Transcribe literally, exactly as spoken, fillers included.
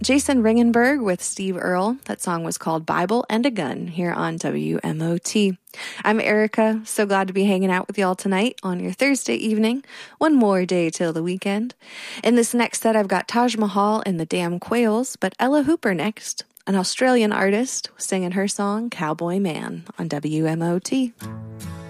Jason Ringenberg with Steve Earle. That song was called Bible and a Gun here on W M O T. I'm Erica. So glad to be hanging out with y'all tonight on your Thursday evening. One more day till the weekend. In this next set, I've got Taj Mahal and the Damn Quails, but Ella Hooper next, an Australian artist singing her song Cowboy Man on W M O T.